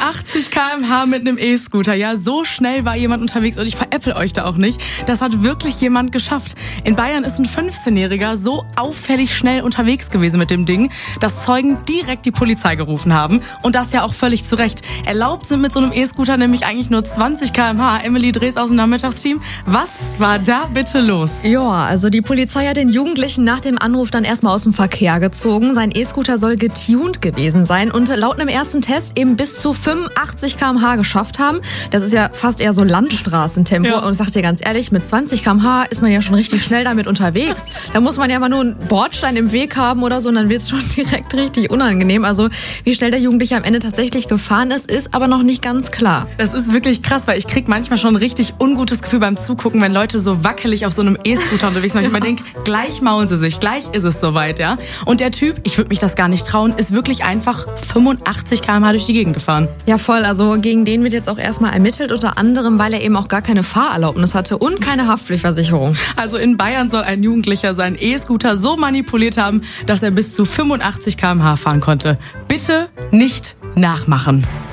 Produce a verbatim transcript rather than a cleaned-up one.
fünfundachtzig Kilometer pro Stunde mit einem E-Scooter. Ja, so schnell war jemand unterwegs und ich veräpple euch da auch nicht. Das hat wirklich jemand geschafft. In Bayern ist ein fünfzehnjähriger so auffällig schnell unterwegs gewesen mit dem Ding, dass Zeugen direkt die Polizei gerufen haben. Und das ja auch völlig zu Recht. Erlaubt sind mit so einem E-Scooter nämlich eigentlich nur zwanzig Kilometer pro Stunde. Emily Drees aus dem Nachmittagsteam. Was war da bitte los? Ja, also die Polizei hat den Jugendlichen nach dem Anruf dann erstmal aus dem Verkehr gezogen. Sein E-Scooter soll getuned gewesen sein und laut einem ersten Test eben bis zu fünfundachtzig Kilometer pro Stunde geschafft haben. Das ist ja fast eher so Landstraßentempo. Ja. Und ich sag dir ganz ehrlich, mit zwanzig Kilometer pro Stunde ist man ja schon richtig schnell damit unterwegs. Da muss man ja mal nur einen Bordstein im Weg haben oder so und dann wird es schon direkt richtig unangenehm. Also wie schnell der Jugendliche am Ende tatsächlich gefahren ist, ist aber noch nicht ganz klar. Das ist wirklich krass, weil ich krieg manchmal schon ein richtig ungutes Gefühl beim Zugucken, wenn Leute so wackelig auf so einem E-Scooter unterwegs sind. Ich immer denke, gleich maulen sie sich, gleich ist es soweit, ja. Und der Typ, ich würde mich das gar nicht trauen, ist wirklich einfach fünfundachtzig Kilometer pro Stunde durch die Gegend gefahren. Ja voll, also gegen den wird jetzt auch erstmal ermittelt, unter anderem, weil er eben auch gar keine Fahrerlaubnis hatte und keine Haftpflichtversicherung. Also in Bayern soll ein Jugendlicher seinen E-Scooter so manipuliert haben, dass er bis zu fünfundachtzig Kilometer pro Stunde fahren konnte. Bitte nicht nachmachen.